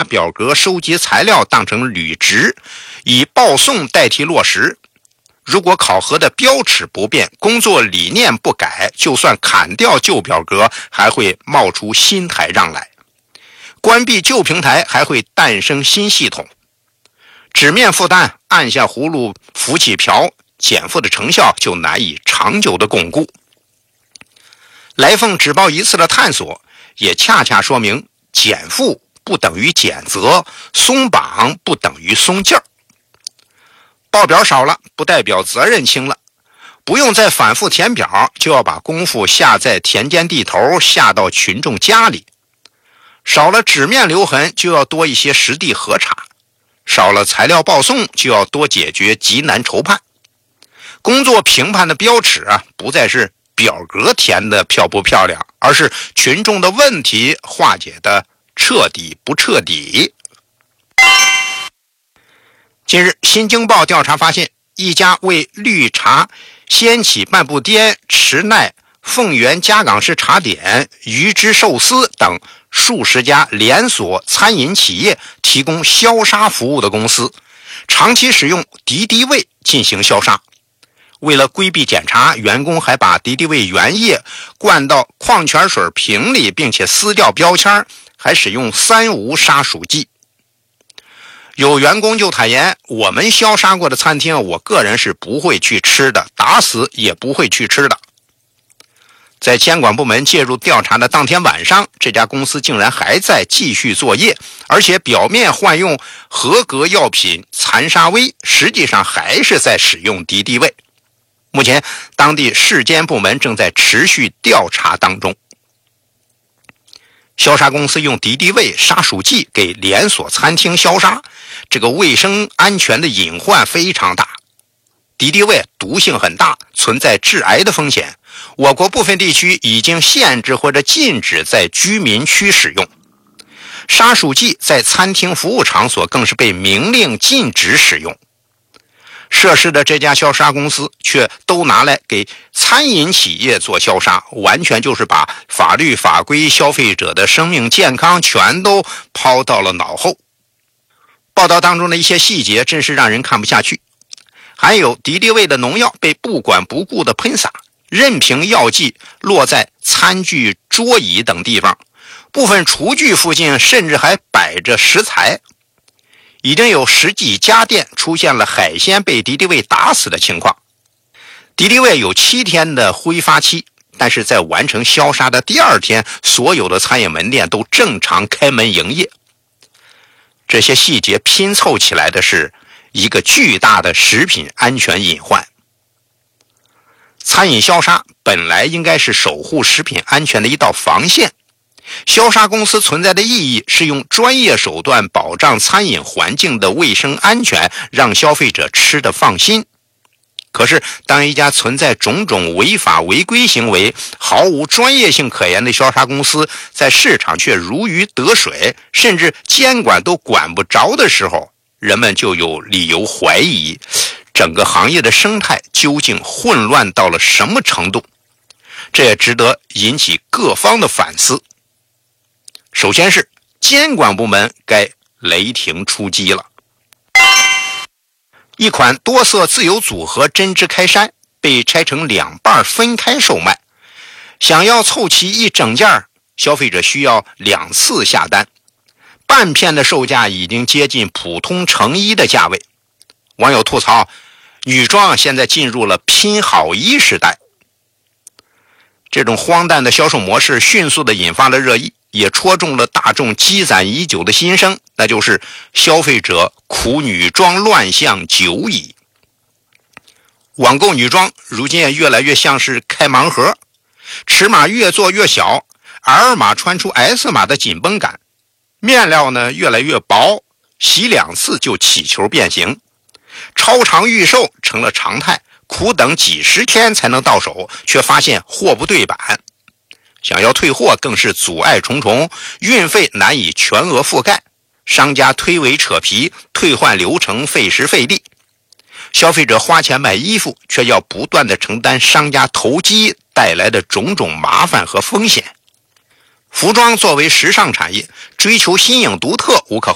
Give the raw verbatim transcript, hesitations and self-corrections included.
表格收集材料当成履职，以报送代替落实。如果考核的标尺不变，工作理念不改，就算砍掉旧表格，还会冒出新台账来。关闭旧平台，还会诞生新系统。纸面负担，按下葫芦浮起瓢，减负的成效就难以长久的巩固。来凤只报一次的探索，也恰恰说明减负不等于减责，松绑不等于松劲儿。报表少了，不代表责任轻了，不用再反复填表，就要把功夫下在田间地头，下到群众家里。少了纸面留痕，就要多一些实地核查；少了材料报送，就要多解决急难筹判。工作评判的标尺啊，不再是表格填的漂不漂亮，而是群众的问题化解的彻底不彻底。近日，新京报调查发现，一家为绿茶、掀起半步颠、池奈、凤园嘉港式茶点、鱼之寿司等数十家连锁餐饮企业提供消杀服务的公司，长期使用敌敌畏进行消杀。为了规避检查，员工还把敌敌畏原液灌到矿泉水瓶里，并且撕掉标签，还使用三无杀鼠剂。有员工就坦言，我们消杀过的餐厅，我个人是不会去吃的，打死也不会去吃的。在监管部门介入调查的当天晚上，这家公司竟然还在继续作业，而且表面换用合格药品残杀威，实际上还是在使用敌敌畏。目前当地市监部门正在持续调查当中。消杀公司用敌敌畏杀鼠剂给连锁餐厅消杀，这个卫生安全的隐患非常大。敌敌畏毒性很大，存在致癌的风险。我国部分地区已经限制或者禁止在居民区使用。杀鼠剂在餐厅服务场所更是被明令禁止使用。涉事的这家消杀公司却都拿来给餐饮企业做消杀，完全就是把法律法规、消费者的生命健康全都抛到了脑后。报道当中的一些细节真是让人看不下去。还有敌敌畏的农药被不管不顾的喷洒，任凭药剂落在餐具、桌椅等地方，部分厨具附近甚至还摆着食材。已经有十几家店出现了海鲜被敌敌畏打死的情况。敌敌畏有七天的挥发期，但是在完成消杀的第二天，所有的餐饮门店都正常开门营业。这些细节拼凑起来的是一个巨大的食品安全隐患。餐饮消杀本来应该是守护食品安全的一道防线，消杀公司存在的意义是用专业手段保障餐饮环境的卫生安全，让消费者吃得放心。可是当一家存在种种违法违规行为、毫无专业性可言的消杀公司在市场却如鱼得水，甚至监管都管不着的时候，人们就有理由怀疑整个行业的生态究竟混乱到了什么程度。这也值得引起各方的反思。首先是监管部门该雷霆出击了。一款多色自由组合针织开衫被拆成两半分开售卖，想要凑齐一整件，消费者需要两次下单，半片的售价已经接近普通成衣的价位。网友吐槽，女装现在进入了拼好衣时代。这种荒诞的销售模式迅速地引发了热议，也戳中了大众积攒已久的心声，那就是消费者苦女装乱象久矣。网购女装如今也越来越像是开盲盒，尺码越做越小， L 码穿出 S 码的紧绷感，面料呢越来越薄，洗两次就起球变形，超长预售成了常态，苦等几十天才能到手，却发现货不对版。想要退货更是阻碍重重，运费难以全额覆盖，商家推诿扯皮，退换流程费时费力。消费者花钱买衣服，却要不断地承担商家投机带来的种种麻烦和风险。服装作为时尚产业，追求新颖独特无可